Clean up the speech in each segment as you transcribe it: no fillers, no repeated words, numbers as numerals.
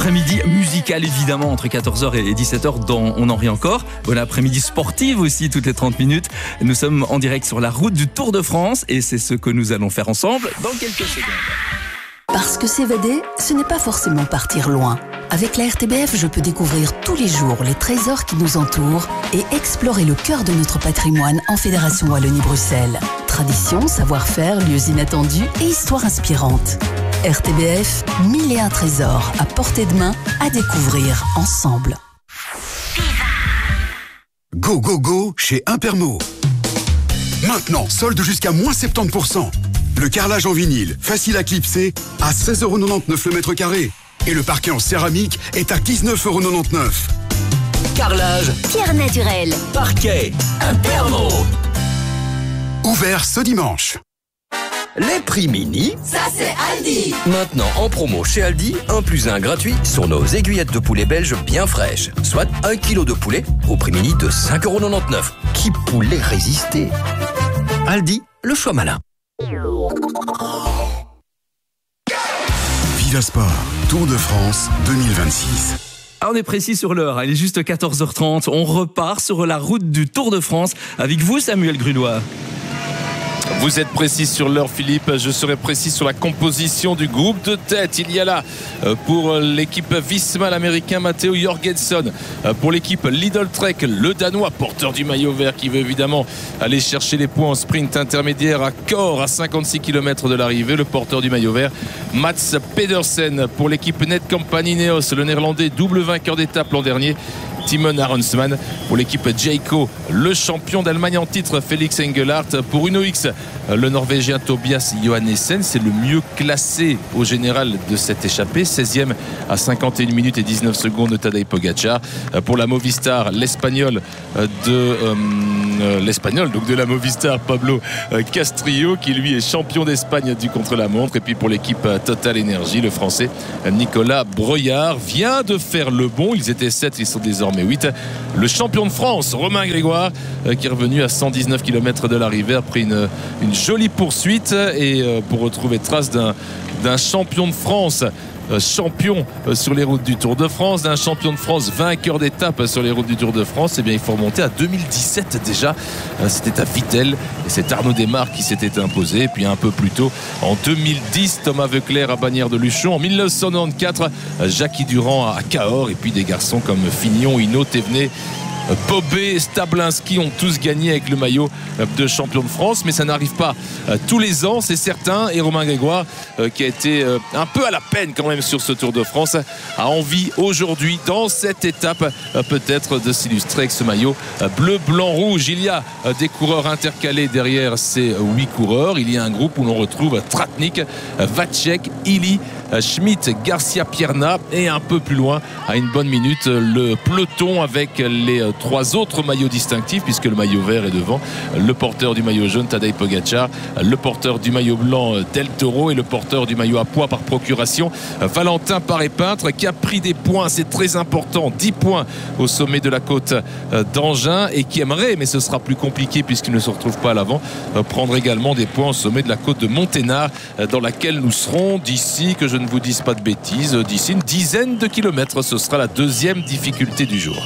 après-midi musical évidemment entre 14h et 17h dans On en rit encore. Bon après-midi sportive aussi toutes les 30 minutes. Nous sommes en direct sur la route du Tour de France et c'est ce que nous allons faire ensemble dans quelques secondes. Parce que s'évader, ce n'est pas forcément partir loin. Avec la RTBF, je peux découvrir tous les jours les trésors qui nous entourent et explorer le cœur de notre patrimoine en Fédération Wallonie-Bruxelles. Tradition, savoir-faire, lieux inattendus et histoires inspirantes. RTBF, 1001 trésors à portée de main à découvrir ensemble. Go, go, go chez Impermo. Maintenant, solde jusqu'à moins 70%. Le carrelage en vinyle, facile à clipser, à 16,99€ le mètre carré. Et le parquet en céramique est à 19,99€. Carrelage, pierre naturelle, parquet, Impermo. Ouvert ce dimanche. Les prix mini, ça c'est Aldi. Maintenant en promo chez Aldi, 1 + 1 gratuit sur nos aiguillettes de poulet belge bien fraîches. Soit 1 kg de poulet au prix mini de 5,99€. Qui pourrait résister? Aldi, le choix malin. Viva Sport, Tour de France 2026. Alors on est précis sur l'heure, il est juste 14h30. On repart sur la route du Tour de France avec vous Samuel Grunois. Vous êtes précis sur l'heure Philippe, je serai précis sur la composition du groupe de tête. Il y a là pour l'équipe Visma l'américain Matteo Jorgensen, pour l'équipe Lidl Trek le danois porteur du maillot vert qui veut évidemment aller chercher les points en sprint intermédiaire à Cor à 56 km de l'arrivée, le porteur du maillot vert Mats Pedersen. Pour l'équipe Netcompany Ineos, le néerlandais double vainqueur d'étape l'an dernier Timon Arensman. Pour l'équipe Jayco, le champion d'Allemagne en titre Félix Engelhardt. Pour Uno X, le norvégien Tobias Johannessen, c'est le mieux classé au général de cette échappée, 16e à 51 minutes et 19 secondes de Tadej Pogacar. Pour la Movistar, l'espagnol donc de la Movistar Pablo Castrillo qui lui est champion d'Espagne du contre-la-montre. Et puis pour l'équipe Total Energy, le français Nicolas Breuillard vient de faire le bond. Ils étaient 7, ils sont désormais 8. Le champion de France Romain Grégoire qui est revenu à 119 km de l'arrivée après une jolie poursuite et pour retrouver trace d'un champion de France champion sur les routes du Tour de France, d'un champion de France vainqueur d'étape sur les routes du Tour de France. Eh bien il faut remonter à 2017 déjà, c'était à Vittel et c'est Arnaud Desmar qui s'était imposé. Et puis un peu plus tôt en 2010 Thomas Voeckler à Bagnères de Luchon, en 1994 Jackie Durand à Cahors et puis des garçons comme Fignon, Hinault, Thévenet, Bobet, Stablinski ont tous gagné avec le maillot de champion de France, mais ça n'arrive pas tous les ans, c'est certain. Et Romain Grégoire, qui a été un peu à la peine quand même sur ce Tour de France, a envie aujourd'hui, dans cette étape, peut-être de s'illustrer avec ce maillot bleu, blanc, rouge. Il y a des coureurs intercalés derrière ces 8 coureurs. Il y a un groupe où l'on retrouve Tratnik, Vacek, Illy, Schmitt, Garcia Pierna et un peu plus loin, à une bonne minute, le peloton avec les 3 autres maillots distinctifs, puisque le maillot vert est devant, le porteur du maillot jaune Tadej Pogacar, le porteur du maillot blanc Del Toro et le porteur du maillot à pois par procuration Valentin Paré-Peintre, qui a pris des points, c'est très important, 10 points au sommet de la côte d'Angin, et qui aimerait, mais ce sera plus compliqué puisqu'il ne se retrouve pas à l'avant, prendre également des points au sommet de la côte de Monténard, dans laquelle nous serons d'ici, que je ne vous dise pas de bêtises, d'ici une dizaine de kilomètres. Ce sera la deuxième difficulté du jour.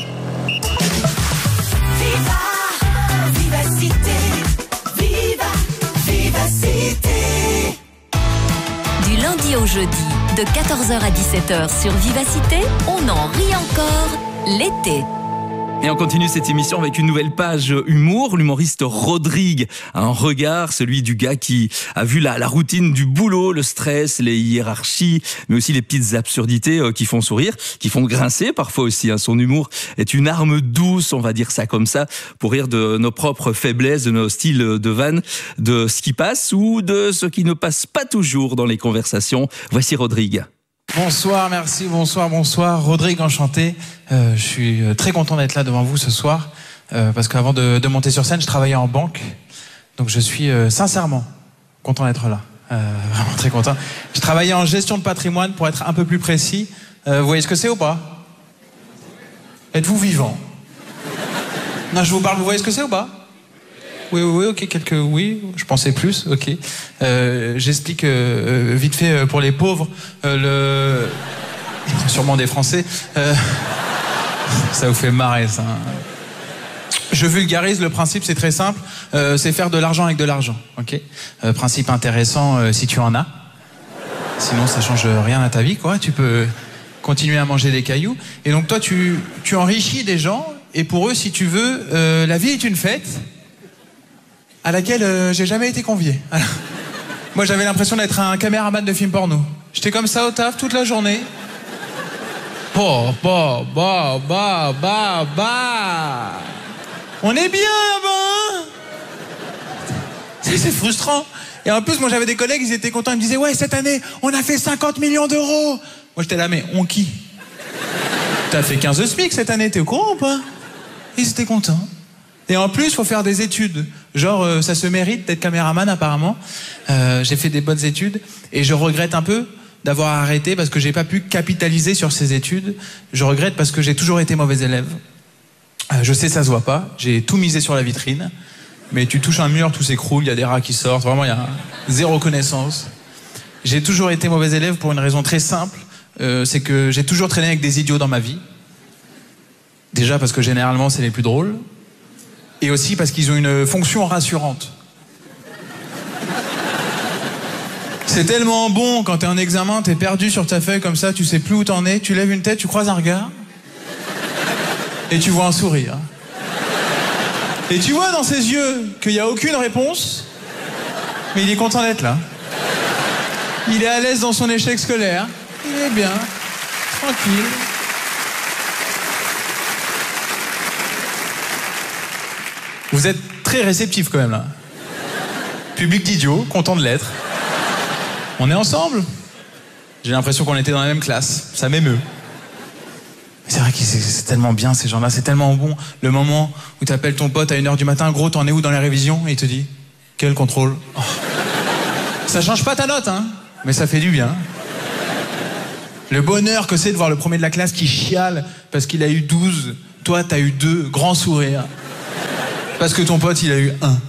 Du lundi au jeudi, de 14h à 17h sur Vivacité, on en rit encore l'été. Et on continue cette émission avec une nouvelle page humour. L'humoriste Rodrigue a un regard, celui du gars qui a vu la routine du boulot, le stress, les hiérarchies, mais aussi les petites absurdités qui font sourire, qui font grincer parfois aussi. Son humour est une arme douce, on va dire ça comme ça, pour rire de nos propres faiblesses, de nos styles de vannes, de ce qui passe ou de ce qui ne passe pas toujours dans les conversations. Voici Rodrigue. Bonsoir, merci, bonsoir. Rodrigue, enchanté. Je suis très content d'être là devant vous ce soir, parce qu'avant de monter sur scène, je travaillais en banque. Donc je suis sincèrement content d'être là. Vraiment très content. Je travaillais en gestion de patrimoine, pour être un peu plus précis. Vous voyez ce que c'est ou pas? Êtes-vous vivant? Non, je vous parle, vous voyez ce que c'est ou pas? Oui, ok, oui, je pensais plus, ok. J'explique vite fait pour les pauvres. Sûrement des Français. Ça vous fait marrer, ça. Je vulgarise le principe, c'est très simple. C'est faire de l'argent avec de l'argent. Ok. Principe intéressant si tu en as. Sinon, ça change rien à ta vie, quoi. Tu peux continuer à manger des cailloux. Et donc, toi, tu enrichis des gens. Et pour eux, si tu veux, la vie est une fête à laquelle j'ai jamais été convié. Alors, moi, j'avais l'impression d'être un caméraman de film porno. J'étais comme ça au taf toute la journée. On est bien là-bas, hein. C'est frustrant. Et en plus, moi j'avais des collègues, ils étaient contents, ils me disaient ouais, cette année, on a fait 50 millions d'euros. Moi j'étais là, mais on qui? T'as fait 15 SMIC cette année, t'es au courant ou pas? Ils étaient contents. Et en plus, faut faire des études. Genre, ça se mérite d'être caméraman apparemment. J'ai fait des bonnes études et je regrette un peu d'avoir arrêté parce que j'ai pas pu capitaliser sur ces études. Je regrette parce que j'ai toujours été mauvais élève. Je sais, ça se voit pas. J'ai tout misé sur la vitrine. Mais tu touches un mur, tout s'écroule, il y a des rats qui sortent. Vraiment, il y a zéro connaissance. J'ai toujours été mauvais élève pour une raison très simple. C'est que j'ai toujours traîné avec des idiots dans ma vie. Déjà parce que généralement, c'est les plus drôles. Et aussi parce qu'ils ont une fonction rassurante. C'est tellement bon quand t'es en examen, t'es perdu sur ta feuille comme ça, tu sais plus où t'en es, tu lèves une tête, tu croises un regard. Et tu vois un sourire. Et tu vois dans ses yeux qu'il n'y a aucune réponse, mais il est content d'être là. Il est à l'aise dans son échec scolaire. Il est bien, tranquille. Vous êtes très réceptif quand même là. Public d'idiots, content de l'être. On est ensemble. J'ai l'impression qu'on était dans la même classe. Ça m'émeut. C'est vrai que c'est tellement bien ces gens-là, c'est tellement bon. Le moment où tu appelles ton pote à 1h du matin, gros, t'en es où dans les révisions? Et il te dit, quel contrôle? Oh. Ça change pas ta note, hein, mais ça fait du bien. Le bonheur que c'est de voir le premier de la classe qui chiale parce qu'il a eu 12. Toi, t'as eu 2, grand sourire. Parce que ton pote, il a eu 1.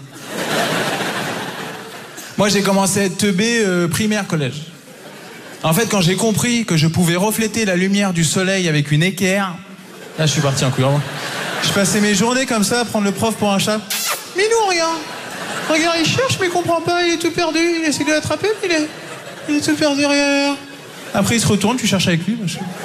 Moi, j'ai commencé à être teubé primaire, collège. En fait, quand j'ai compris que je pouvais refléter la lumière du soleil avec une équerre, là, je suis parti en couille. Je passais mes journées comme ça à prendre le prof pour un chat. Mais non, regarde. Regarde, il cherche, mais il comprend pas, il est tout perdu. Il essaie de l'attraper, mais il est tout perdu, regarde. Après, il se retourne, tu cherches avec lui.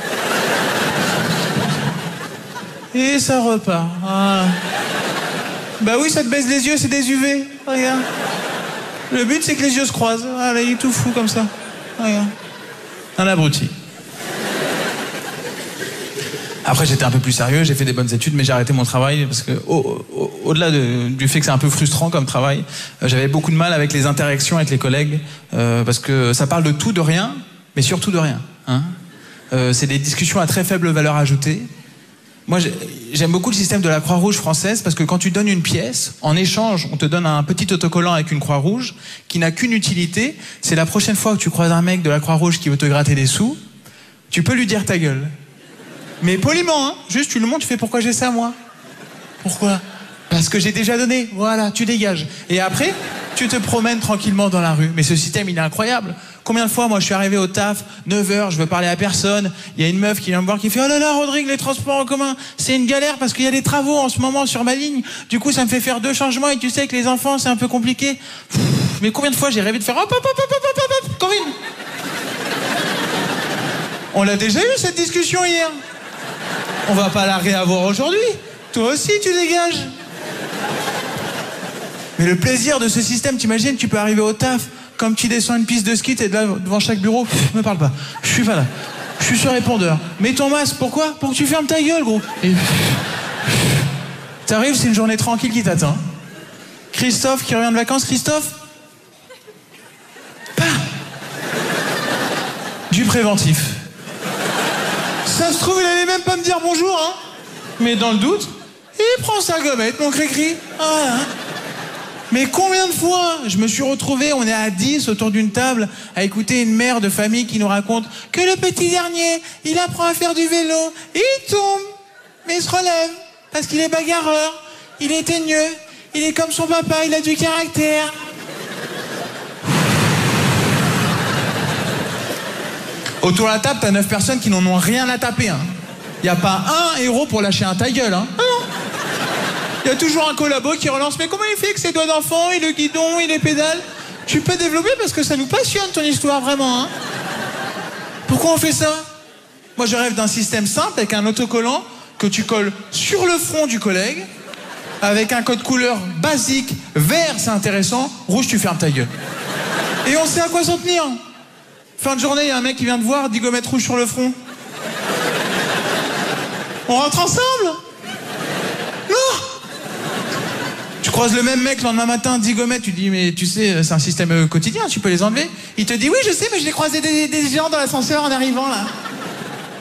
Et ça repart. Ah. Bah oui, ça te baisse les yeux, c'est des UV. Regarde. Le but, c'est que les yeux se croisent. Ah, là, il est tout fou comme ça. Regarde. Un abruti. Après, j'étais un peu plus sérieux, j'ai fait des bonnes études, mais j'ai arrêté mon travail parce que, au-delà du fait que c'est un peu frustrant comme travail, j'avais beaucoup de mal avec les interactions avec les collègues, parce que ça parle de tout, de rien, mais surtout de rien. Hein. C'est des discussions à très faible valeur ajoutée. Moi, j'aime beaucoup le système de la Croix-Rouge française parce que quand tu donnes une pièce, en échange, on te donne un petit autocollant avec une Croix-Rouge qui n'a qu'une utilité. C'est la prochaine fois que tu croises un mec de la Croix-Rouge qui veut te gratter des sous, tu peux lui dire ta gueule. Mais poliment, hein. Juste, tu le montres, tu fais pourquoi j'ai ça, moi? Pourquoi? Parce que j'ai déjà donné. Voilà, tu dégages. Et après, tu te promènes tranquillement dans la rue. Mais ce système, il est incroyable. Combien de fois, moi, je suis arrivé au taf, 9h, je veux parler à personne. Il y a une meuf qui vient me voir qui fait « Oh là là, Rodrigue, les transports en commun, c'est une galère parce qu'il y a des travaux en ce moment sur ma ligne. Du coup, ça me fait faire 2 changements et tu sais que les enfants, c'est un peu compliqué. » Mais combien de fois j'ai rêvé de faire « Hop, hop, hop, hop, hop, hop, hop, Corinne !» On l'a déjà eu, cette discussion, hier. On va pas la réavoir aujourd'hui. Toi aussi, tu dégages. Mais le plaisir de ce système, t'imagines, tu peux arriver au taf, comme tu descends une piste de ski, t'es là devant chaque bureau, me parle pas. Je suis pas là. Je suis sur répondeur. Mets ton masque, pourquoi? Pour que tu fermes ta gueule, gros. Et... T'arrives, c'est une journée tranquille qui t'attend. Christophe qui revient de vacances, Christophe? Pas. Du préventif. Ça se trouve, il allait même pas me dire bonjour, hein. Mais dans le doute, il prend sa gommette, mon cri-cri. Voilà. Mais combien de fois je me suis retrouvé, on est à 10 autour d'une table, à écouter une mère de famille qui nous raconte que le petit dernier, il apprend à faire du vélo, et il tombe, mais il se relève, parce qu'il est bagarreur, il est teigneux, il est comme son papa, il a du caractère. Autour de la table, t'as 9 personnes qui n'en ont rien à taper. Hein. Y a pas un héros pour lâcher un ta gueule. Hein. Ah non. Y a toujours un collabo qui relance. Mais comment il fait avec ses doigts d'enfant, et le guidon, et les pédales? Tu peux développer parce que ça nous passionne ton histoire, vraiment. Hein. Pourquoi on fait ça? Moi, je rêve d'un système simple avec un autocollant que tu colles sur le front du collègue, avec un code couleur basique. Vert, c'est intéressant. Rouge, tu fermes ta gueule. Et on sait à quoi s'en tenir. Fin de journée, il y a un mec qui vient te voir, dit gommette rouge sur le front. On rentre ensemble? Non. Tu croises le même mec le lendemain matin, 10 gommettes, tu dis mais tu sais, c'est un système quotidien, tu peux les enlever. Il te dit oui, je sais, mais je l'ai croisé des gens dans l'ascenseur en arrivant là.